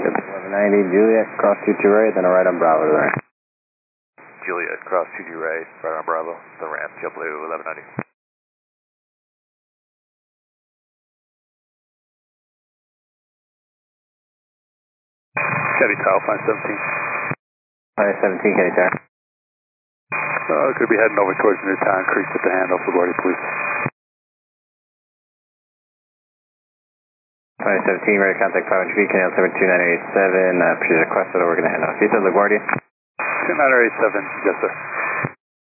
1190, Juliet, cross 22 right, then a right on Bravo to the right. Juliet, cross 22 right, right on Bravo, the ramp, JetBlue 1190. Chevy Tower, 517. 517, Kenny Tower. Could be heading over towards Newtown Creek with the handoff LaGuardia Police. 517, ready to contact 500 feet, Canal 72987, proceed requested, we're going to hand off. You said LaGuardia? 2987, yes sir.